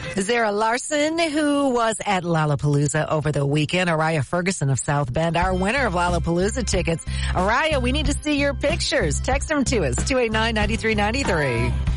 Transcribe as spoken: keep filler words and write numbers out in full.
Zara Larson, who was at Lollapalooza over the weekend. Araya Ferguson of South Bend, our winner of Lollapalooza tickets. Araya, we need to see your pictures. Text them to us, two eight nine, nine three nine three.